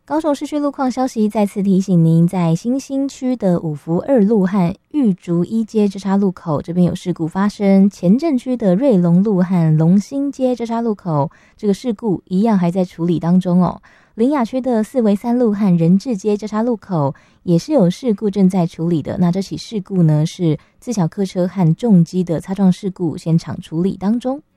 高雄市区路况消息再次提醒您，在新兴区的五福二路和玉竹一街交叉路口这边有事故发生，前镇区的瑞隆路和龙兴街交叉路口这个事故一样还在处理当中哦。苓雅区的四维三路和仁智街交叉路口也是有事故正在处理的，那这起事故呢是自小客车和重机的擦撞事故，现场处理当中。